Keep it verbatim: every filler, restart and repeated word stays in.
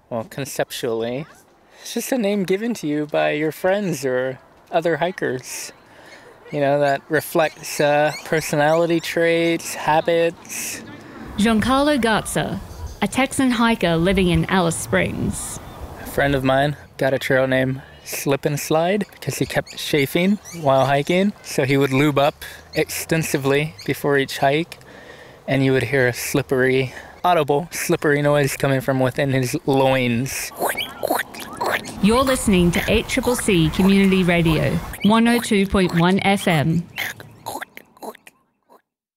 well, conceptually, it's just a name given to you by your friends or other hikers. You know, that reflects uh, personality traits, habits. Giancarlo Garza, a Texan hiker living in Alice Springs. A friend of mine got a trail name Slip and Slide because he kept chafing while hiking. So he would lube up extensively before each hike, and you would hear a slippery, audible, slippery noise coming from within his loins. You're listening to eight C C C Community Radio, one oh two point one F M.